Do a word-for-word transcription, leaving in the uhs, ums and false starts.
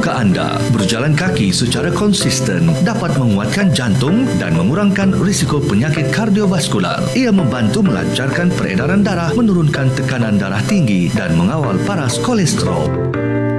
Tahukah anda, berjalan kaki secara konsisten dapat menguatkan jantung dan mengurangkan risiko penyakit kardiovaskular. Ia membantu melancarkan peredaran darah, menurunkan tekanan darah tinggi dan mengawal paras kolesterol.